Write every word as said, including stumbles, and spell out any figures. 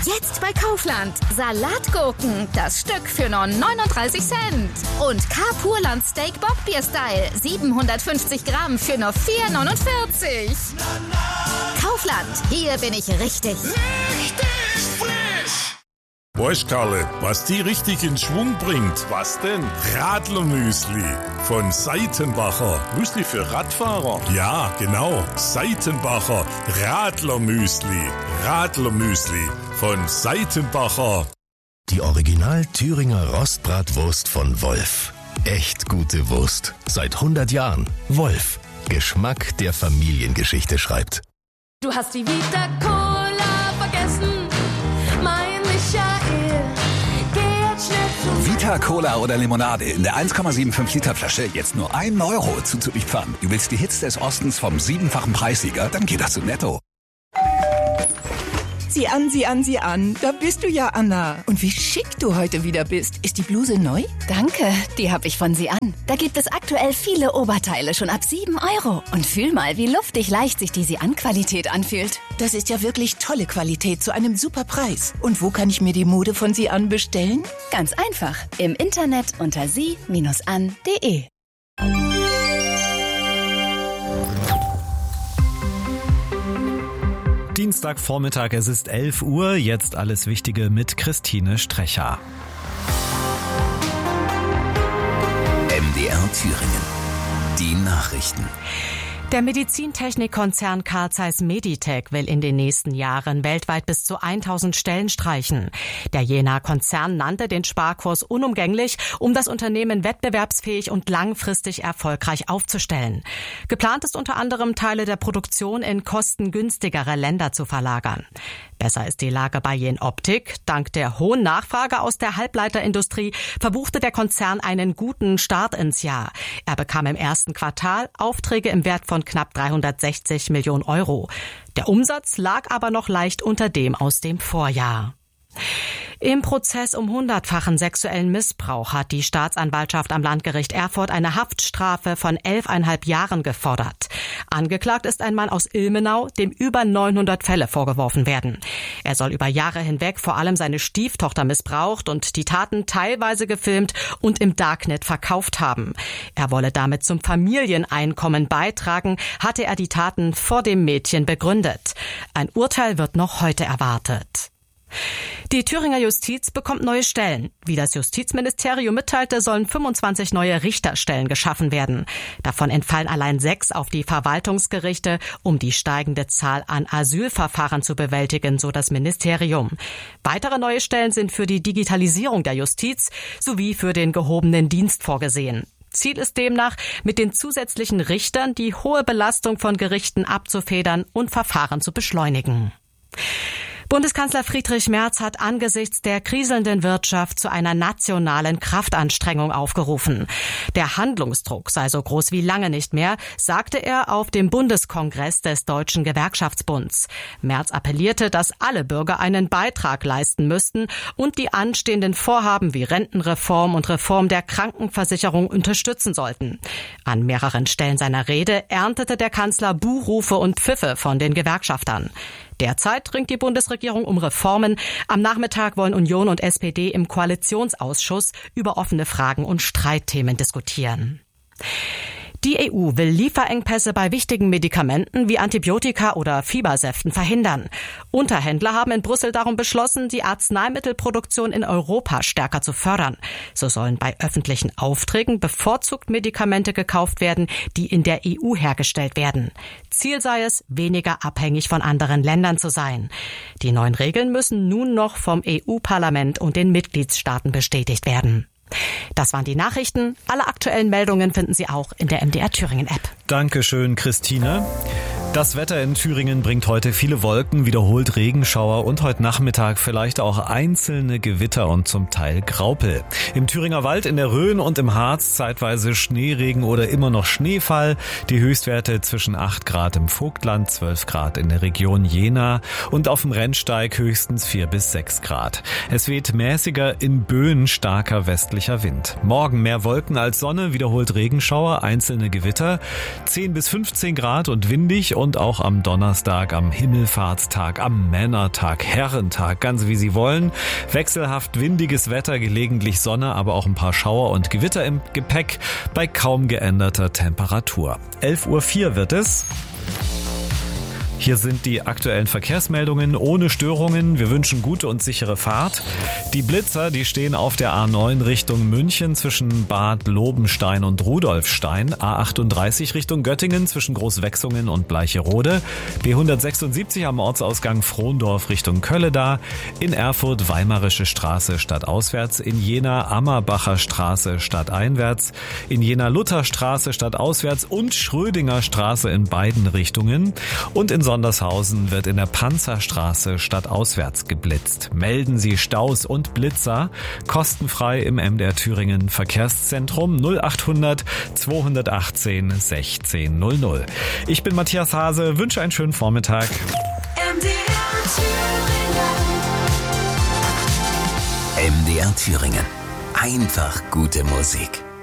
Jetzt bei Kaufland. Salatgurken, das Stück für nur neununddreißig Cent. Und K-Purland Steak Bockbier Style, siebenhundertfünfzig Gramm für nur vier neunundvierzig. Kaufland, hier bin ich richtig. Richtig frisch! Weißt, Karle, was die richtig in Schwung bringt? Was denn? Radlermüsli von Seitenbacher. Müsli für Radfahrer? Ja, genau. Seitenbacher Radlermüsli. Radlermüsli von Seitenbacher. Die Original Thüringer Rostbratwurst von Wolf. Echt gute Wurst. Seit hundert Jahren. Wolf. Geschmack, der Familiengeschichte schreibt. Du hast die Vita Cola vergessen, mein Michael. Geh jetzt schnell zu Vita Cola oder Limonade in der eins Komma fünfundsiebzig Liter Flasche jetzt nur ein Euro zuzüglich Pfand. Du willst die Hits des Ostens vom siebenfachen Preissieger? Dann geh doch zu Netto. Sieh an, sieh an, sieh an. Da bist du ja, Anna. Und wie schick du heute wieder bist. Ist die Bluse neu? Danke, die habe ich von Sie an. Da gibt es aktuell viele Oberteile schon ab sieben Euro. Und fühl mal, wie luftig leicht sich die Sie-an-Qualität anfühlt. Das ist ja wirklich tolle Qualität zu einem super Preis. Und wo kann ich mir die Mode von Sie an bestellen? Ganz einfach. Im Internet unter sie an punkt de. Dienstagvormittag, es ist elf Uhr, jetzt alles Wichtige mit Christine Strecher. M D R Thüringen. Die Nachrichten. Der Medizintechnikkonzern Carl Zeiss Meditec will in den nächsten Jahren weltweit bis zu tausend Stellen streichen. Der Jenaer Konzern nannte den Sparkurs unumgänglich, um das Unternehmen wettbewerbsfähig und langfristig erfolgreich aufzustellen. Geplant ist unter anderem, Teile der Produktion in kostengünstigere Länder zu verlagern. Besser ist die Lage bei Jenoptik. Dank der hohen Nachfrage aus der Halbleiterindustrie verbuchte der Konzern einen guten Start ins Jahr. Er bekam im ersten Quartal Aufträge im Wert von knapp dreihundertsechzig Millionen Euro. Der Umsatz lag aber noch leicht unter dem aus dem Vorjahr. Im Prozess um hundertfachen sexuellen Missbrauch hat die Staatsanwaltschaft am Landgericht Erfurt eine Haftstrafe von elfeinhalb Jahren gefordert. Angeklagt ist ein Mann aus Ilmenau, dem über neunhundert Fälle vorgeworfen werden. Er soll über Jahre hinweg vor allem seine Stieftochter missbraucht und die Taten teilweise gefilmt und im Darknet verkauft haben. Er wolle damit zum Familieneinkommen beitragen, hatte er die Taten vor dem Mädchen begründet. Ein Urteil wird noch heute erwartet. Die Thüringer Justiz bekommt neue Stellen. Wie das Justizministerium mitteilte, sollen fünfundzwanzig neue Richterstellen geschaffen werden. Davon entfallen allein sechs auf die Verwaltungsgerichte, um die steigende Zahl an Asylverfahren zu bewältigen, so das Ministerium. Weitere neue Stellen sind für die Digitalisierung der Justiz sowie für den gehobenen Dienst vorgesehen. Ziel ist demnach, mit den zusätzlichen Richtern die hohe Belastung von Gerichten abzufedern und Verfahren zu beschleunigen. Bundeskanzler Friedrich Merz hat angesichts der kriselnden Wirtschaft zu einer nationalen Kraftanstrengung aufgerufen. Der Handlungsdruck sei so groß wie lange nicht mehr, sagte er auf dem Bundeskongress des Deutschen Gewerkschaftsbunds. Merz appellierte, dass alle Bürger einen Beitrag leisten müssten und die anstehenden Vorhaben wie Rentenreform und Reform der Krankenversicherung unterstützen sollten. An mehreren Stellen seiner Rede erntete der Kanzler Buhrufe und Pfiffe von den Gewerkschaftern. Derzeit ringt die Bundesregierung um Reformen. Am Nachmittag wollen Union und S P D im Koalitionsausschuss über offene Fragen und Streitthemen diskutieren. Die E U will Lieferengpässe bei wichtigen Medikamenten wie Antibiotika oder Fiebersäften verhindern. Unterhändler haben in Brüssel darum beschlossen, die Arzneimittelproduktion in Europa stärker zu fördern. So sollen bei öffentlichen Aufträgen bevorzugt Medikamente gekauft werden, die in der E U hergestellt werden. Ziel sei es, weniger abhängig von anderen Ländern zu sein. Die neuen Regeln müssen nun noch vom E U-Parlament und den Mitgliedstaaten bestätigt werden. Das waren die Nachrichten. Alle aktuellen Meldungen finden Sie auch in der M D R Thüringen App. Dankeschön, Christine. Das Wetter in Thüringen bringt heute viele Wolken, wiederholt Regenschauer und heute Nachmittag vielleicht auch einzelne Gewitter und zum Teil Graupel. Im Thüringer Wald, in der Rhön und im Harz zeitweise Schneeregen oder immer noch Schneefall. Die Höchstwerte zwischen acht Grad im Vogtland, zwölf Grad in der Region Jena und auf dem Rennsteig höchstens vier bis sechs Grad. Es weht mäßiger, in Böen starker westlicher Wind. Morgen mehr Wolken als Sonne, wiederholt Regenschauer, einzelne Gewitter, zehn bis fünfzehn Grad und windig. und auch am Donnerstag, am Himmelfahrtstag, am Männertag, Herrentag, ganz wie Sie wollen. Wechselhaft windiges Wetter, gelegentlich Sonne, aber auch ein paar Schauer und Gewitter im Gepäck bei kaum geänderter Temperatur. elf Uhr vier wird es. Hier sind die aktuellen Verkehrsmeldungen ohne Störungen. Wir wünschen gute und sichere Fahrt. Die Blitzer, die stehen auf der A neun Richtung München zwischen Bad Lobenstein und Rudolfstein. A achtunddreißig Richtung Göttingen zwischen Großwechsungen und Bleicherode. B hundertsechsundsiebzig am Ortsausgang Frondorf Richtung Kölleda. In Erfurt Weimarische Straße stadtauswärts. In Jena Ammerbacher Straße stadteinwärts. In Jena Lutherstraße stadtauswärts und Schrödinger Straße in beiden Richtungen. Und in Sondershausen wird in der Panzerstraße stadtauswärts geblitzt. Melden Sie Staus und Blitzer kostenfrei im M D R Thüringen Verkehrszentrum null achthundert zweihundertachtzehn sechzehn null null. Ich bin Matthias Hase, wünsche einen schönen Vormittag. M D R Thüringen. M D R Thüringen. Einfach gute Musik.